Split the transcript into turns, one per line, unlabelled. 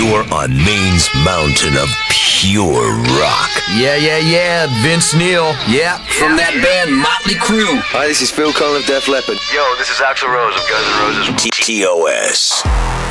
You're on Maine's mountain of pure rock.
Yeah. Vince Neil. Yeah, from that band Motley Crue.
Hi, this is Phil Collins of Def Leppard.
Yo, this is Axl Rose of Guns N' Roses.
TOS.